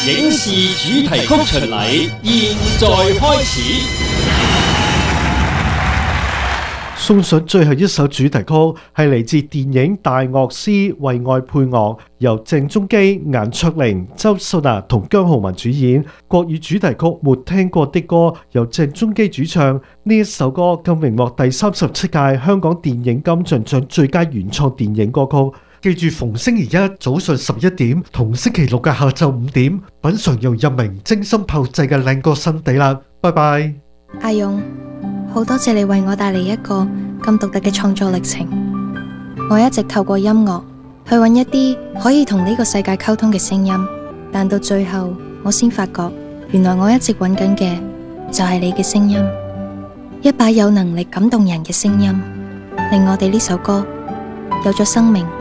影視主題曲巡禮現在開始。 送上最後一首主題曲，係嚟自電影《大樂師》為愛配樂，由鄭中基、顏卓靈、周秀娜同姜皓文主演。國語主題曲《沒聽過的歌》由鄭中基主唱。呢一首歌更榮獲第37屆香港電影金像獎最佳原創電影歌曲。記住逢星期一早上11點同星期六嘅下晝5點，品嚐由任明精心炮製嘅靚歌新地啦。拜拜。 阿勇，好多謝你為我帶嚟一個咁獨特嘅創作歷程。我一直透過音樂去揾一啲可以同呢個世界溝通嘅聲音，但到最後我先發覺，原來我一直揾緊嘅就係你嘅聲音，一把有能力感動人嘅聲音，令我哋呢首歌有咗生命。